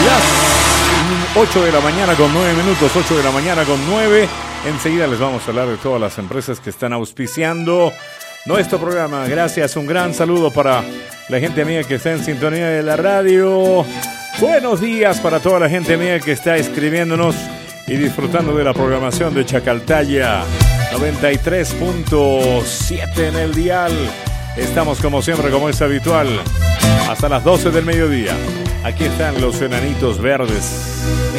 Las 8 de la mañana con 9 minutos, 8 de la mañana con 9. Enseguida les vamos a hablar de todas las empresas que están auspiciando nuestro programa. Gracias, un gran saludo para la gente mía que está en sintonía de la radio. Buenos días para toda la gente mía que está escribiéndonos y disfrutando de la programación de Chacaltaya 93.7 en el dial. Estamos como siempre, como es habitual, hasta las 12 del mediodía. Aquí están los enanitos verdes.